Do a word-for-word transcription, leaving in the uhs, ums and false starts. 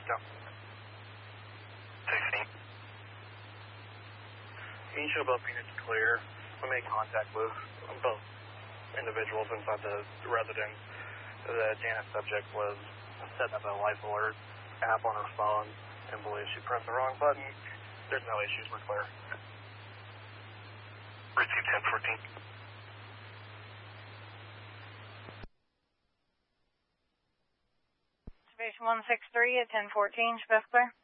No. sixteen. Each of both units clear. We made contact with both individuals inside the residence. The Janice subject was setting up a life alert app on her phone and believes she pressed the wrong button. There's no issues. We're clear. Receive ten fourteen. Station one six three at ten fourteen, Chef Clear.